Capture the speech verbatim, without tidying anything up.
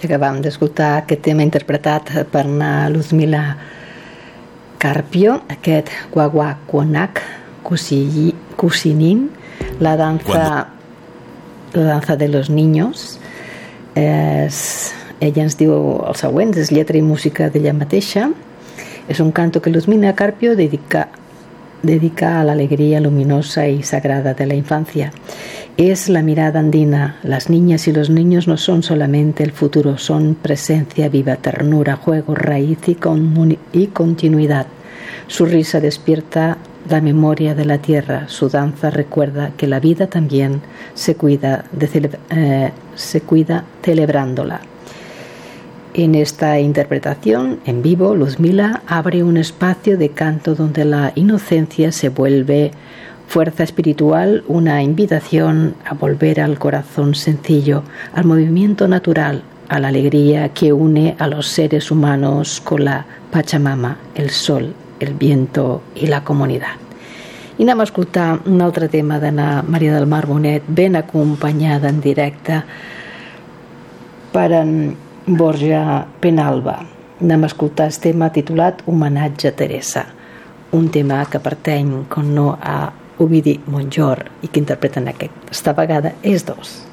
I acabam d'escoltar aquest tema interpretat per na Luzmila Carpio, aquest Guaguacuanac Kusinin, la danza, la danza de los niños. Es, ella ens diu els següents, és lletra i música d'ella mateixa. Es un canto que Luzmila Carpio dedica, dedica a la alegría luminosa y sagrada de la infancia. Es la mirada andina. Las niñas y los niños no son solamente el futuro, son presencia viva, ternura, juego, raíz y, comuni- y continuidad. Su risa despierta la memoria de la tierra, su danza recuerda que la vida también se cuida, de cele- eh, se cuida celebrándola. En esta interpretación en vivo, Luzmila abre un espacio de canto donde la inocencia se vuelve fuerza espiritual, una invitación a volver al corazón sencillo, al movimiento natural, a la alegría que une a los seres humanos con la Pachamama, el sol, el viento i la comunitat. I anem a escoltar un altre tema de na Maria del Mar Bonet, ben acompanyada en directe per en Borja Penalba. Anem a escoltar el tema titulat Homenatge a Teresa, un tema que pertany, com no, a Ovidi Montllor i que interpreten aquesta vegada és dos.